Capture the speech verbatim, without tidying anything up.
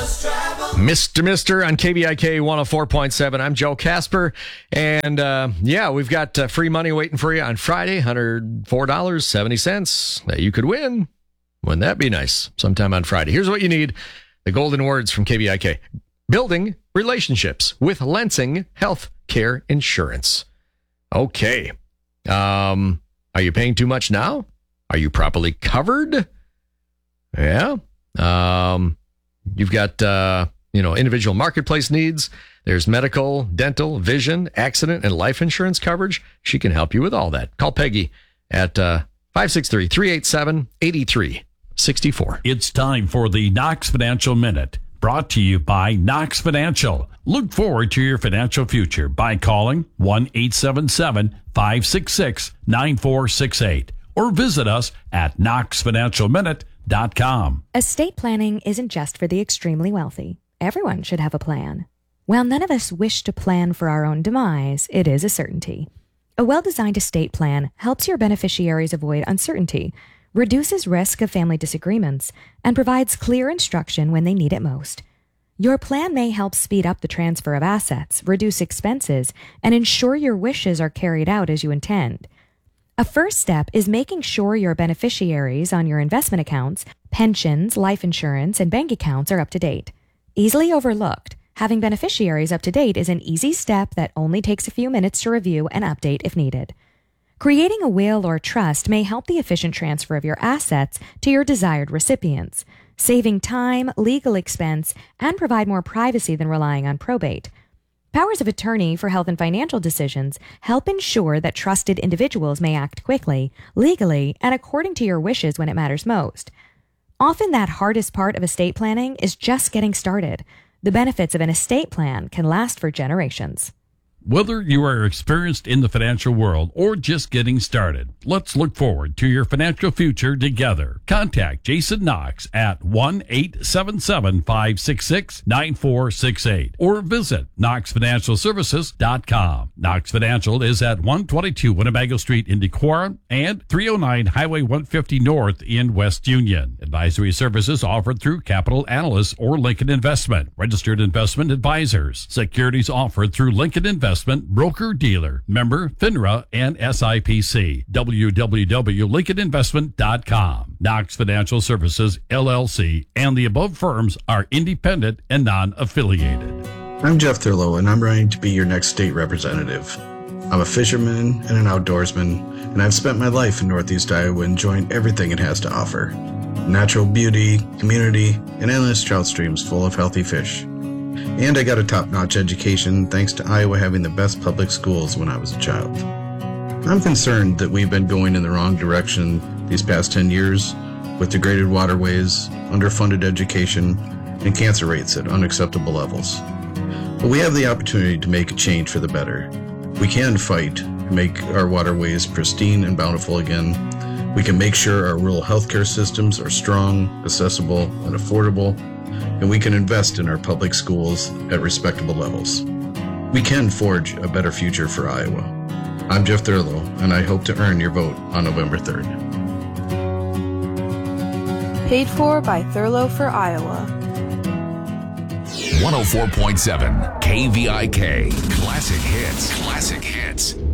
Mister Mister on K V I K one oh four point seven. I'm Joe Casper. And uh, yeah, we've got uh, free money waiting for you on Friday, one hundred four dollars and seventy cents that you could win. Wouldn't that be nice? Sometime on Friday. Here's what you need. The golden words from K V I K. Building relationships with Lensing Healthcare Insurance. Okay. Um, are you paying too much now? Are you properly covered? Yeah. Um, you've got, uh, you know, individual marketplace needs. There's medical, dental, vision, accident, and life insurance coverage. She can help you with all that. Call Peggy at uh, five six three, three eight seven, eight three six four. It's time for the Knox Financial Minute, brought to you by Knox Financial. Look forward to your financial future by calling one eight seven seven, five six six, nine four six eight or visit us at knox financial minute dot com. Estate planning isn't just for the extremely wealthy. Everyone should have a plan. While none of us wish to plan for our own demise, it is a certainty. A well-designed estate plan helps your beneficiaries avoid uncertainty, reduces risk of family disagreements, and provides clear instruction when they need it most. Your plan may help speed up the transfer of assets, reduce expenses, and ensure your wishes are carried out as you intend. A first step is making sure your beneficiaries on your investment accounts, pensions, life insurance, and bank accounts are up to date. Easily overlooked, having beneficiaries up to date is an easy step that only takes a few minutes to review and update if needed. Creating a will or trust may help the efficient transfer of your assets to your desired recipients, saving time, legal expense, and provide more privacy than relying on probate. Powers of attorney for health and financial decisions help ensure that trusted individuals may act quickly, legally, and according to your wishes when it matters most. Often that hardest part of estate planning is just getting started. The benefits of an estate plan can last for generations. Whether you are experienced in the financial world or just getting started, let's look forward to your financial future together. Contact Jason Knox at one eight seven seven, five six six, nine four six eight or visit knox financial services dot com. Knox Financial is at one twenty-two Winnebago Street in Decorah and three oh nine Highway one fifty North in West Union. Advisory services offered through Capital Analysts or Lincoln Investment, registered investment advisors. Securities offered through Lincoln Investment. Broker-dealer, member FINRA and S I P C. w w w dot lincoln investment dot com. Knox Financial Services, L L C, and the above firms are independent and non-affiliated. I'm Jeff Thurlow, and I'm running to be your next state representative. I'm a fisherman and an outdoorsman, and I've spent my life in Northeast Iowa enjoying everything it has to offer. Natural beauty, community, and endless trout streams full of healthy fish. And I got a top-notch education thanks to Iowa having the best public schools when I was a child. I'm concerned that we've been going in the wrong direction these past ten years with degraded waterways, underfunded education, and cancer rates at unacceptable levels. But we have the opportunity to make a change for the better. We can fight to make our waterways pristine and bountiful again. We can make sure our rural healthcare systems are strong, accessible, and affordable. And we can invest in our public schools at respectable levels. We can forge a better future for Iowa. I'm Jeff Thurlow, and I hope to earn your vote on November third. Paid for by Thurlow for Iowa. one oh four point seven K V I K. Classic hits. Classic hits.